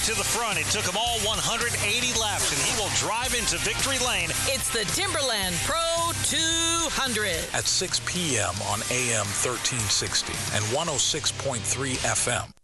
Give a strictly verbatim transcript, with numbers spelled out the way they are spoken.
to the front. It took him all one hundred eighty laps, and he will drive into victory lane. It's the Timberland Pro two hundred. At six p.m. on A M thirteen sixty and one oh six point three F M.